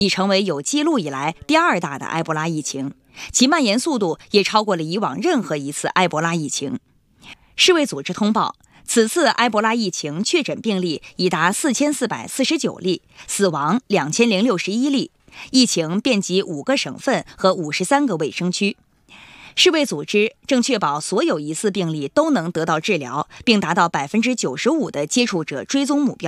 已成为有记录以来第2大的埃博拉疫情，其蔓延速度也超过了以往任何一次埃博拉疫情。世卫组织通报，此次埃博拉疫情确诊病例已达4449例，死亡2061例，疫情遍及5个省份和53个卫生区。世卫组织正确保所有疑似病例都能得到治疗，并达到95%的接触者追踪目标。